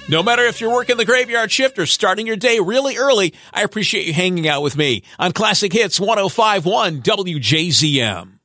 No matter if you're working the graveyard shift or starting your day really early, I appreciate you hanging out with me on Classic Hits 105.1 WJZM.